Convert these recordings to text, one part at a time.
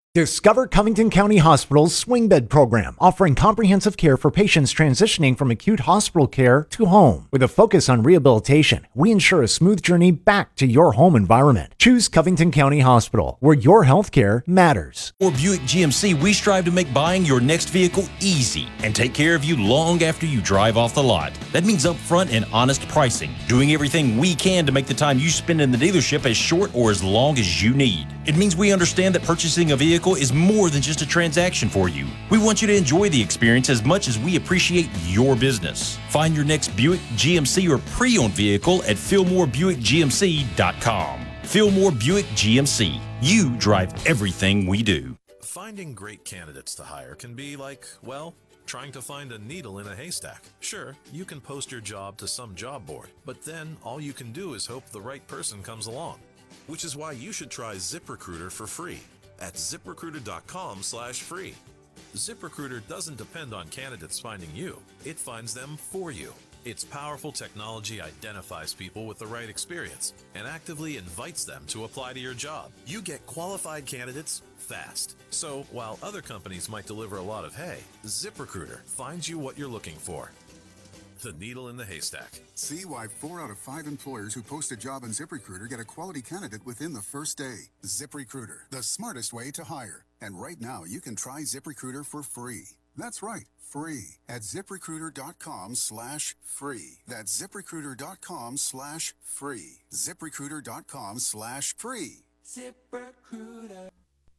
Discover Covington County Hospital's swing bed program, offering comprehensive care for patients transitioning from acute hospital care to home. With a focus on rehabilitation, we ensure a smooth journey back to your home environment. Choose Covington County Hospital, where your health care matters. For Buick GMC, we strive to make buying your next vehicle easy and take care of you long after you drive off the lot. That means upfront and honest pricing, doing everything we can to make the time you spend in the dealership as short or as long as you need. It means we understand that purchasing a vehicle is more than just a transaction for you. We want you to enjoy the experience as much as we appreciate your business. Find your next Buick, GMC, or pre-owned vehicle at FillmoreBuickGMC.com. Fillmore Buick GMC. You drive everything we do. Finding great candidates to hire can be like, well, trying to find a needle in a haystack. Sure, you can post your job to some job board, but then all you can do is hope the right person comes along. Which is why you should try ZipRecruiter for free at ZipRecruiter.com/free. ZipRecruiter doesn't depend on candidates finding you. It finds them for you. Its powerful technology identifies people with the right experience and actively invites them to apply to your job. You get qualified candidates fast. So while other companies might deliver a lot of hay, ZipRecruiter finds you what you're looking for. The needle in the haystack. See why 4 out of 5 employers who post a job on ZipRecruiter get a quality candidate within the first day. ZipRecruiter, the smartest way to hire. And right now, you can try ZipRecruiter for free. That's right, free at ZipRecruiter.com/free. That's ZipRecruiter.com/free. ZipRecruiter.com/free. ZipRecruiter.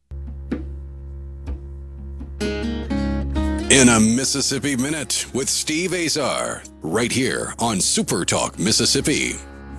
In a Mississippi Minute with Steve Azar, right here on Super Talk Mississippi.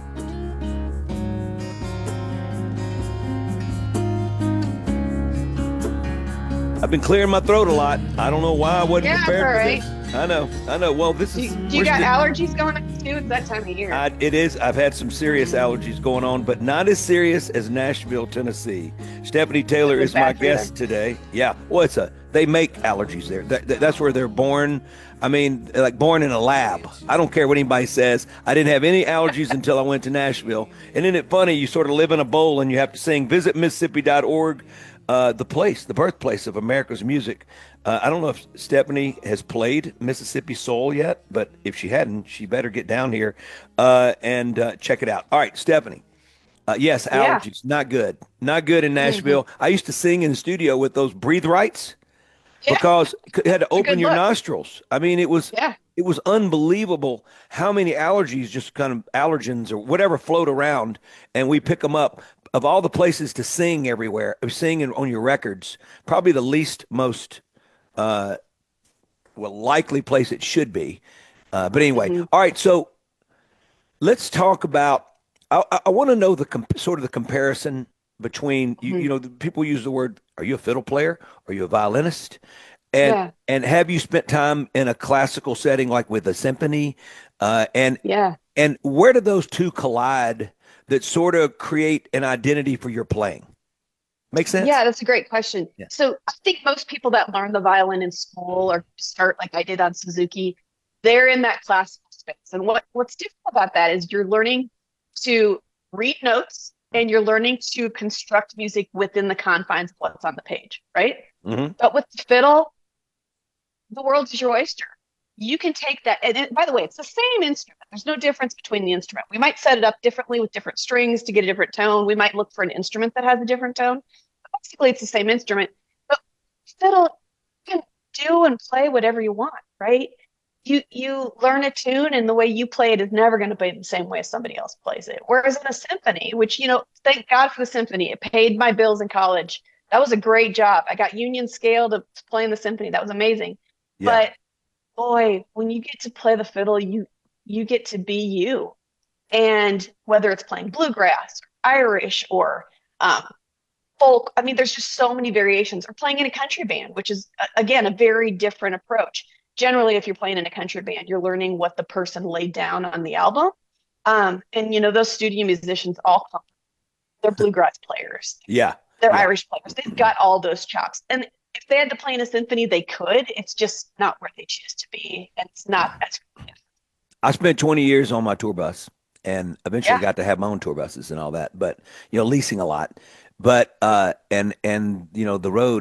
I've been clearing my throat a lot. I don't know why I wasn't prepared for right. this. I know. Well, this is... Do you got allergies going on too? It's that time of year. It is. I've had some serious allergies going on, but not as serious as Nashville, Tennessee. Stephanie Taylor is my guest today. Yeah. Well, they make allergies there. That's where they're born. I mean, like born in a lab. I don't care what anybody says. I didn't have any allergies until I went to Nashville. And isn't it funny? You sort of live in a bowl and you have to sing Visit Mississippi.org, the birthplace of America's music. I don't know if Stephanie has played Mississippi Soul yet, but if she hadn't, she better get down here and check it out. All right, Stephanie. Yes, allergies, not good. Not good in Nashville. I used to sing in the studio with those breathe rights because you had to open your nostrils. I mean, it was unbelievable how many allergies, just kind of allergens or whatever float around, and we pick them up. Of all the places to sing everywhere, singing on your records, probably the least most likely place it should be. But anyway, all right, so let's talk about, I want to know the comparison between, you know, people use the word, are you a fiddle player? Are you a violinist? And have you spent time in a classical setting like with a symphony? And where do those two collide that sort of create an identity for your playing? Make sense? Yeah, that's a great question. Yeah. So I think most people that learn the violin in school or start like I did on Suzuki, they're in that classical space. And what's different about that is you're learning to read notes and you're learning to construct music within the confines of what's on the page, right? Mm-hmm. But with the fiddle, the world's your oyster. You can take that, and by the way, it's the same instrument. There's no difference between the instrument. We might set it up differently with different strings to get a different tone. We might look for an instrument that has a different tone. But basically, it's the same instrument. But fiddle, you can do and play whatever you want, right? You learn a tune, and the way you play it is never going to be the same way as somebody else plays it. Whereas in a symphony, which, you know, thank God for the symphony. It paid my bills in college. That was a great job. I got union scale to play in the symphony. That was amazing. Yeah. But boy, when you get to play the fiddle, you get to be you. And whether it's playing bluegrass, or Irish, or folk, I mean, there's just so many variations. Or playing in a country band, which is, again, a very different approach. Generally, if you're playing in a country band, you're learning what the person laid down on the album. And, you know, those studio musicians all come. They're bluegrass players. Yeah. They're Irish players. They've got all those chops. And if they had to play in a symphony, they could. It's just not where they choose to be. And it's not as good. I spent 20 years on my tour bus and eventually got to have my own tour buses and all that. But, you know, leasing a lot. But, and you know, the road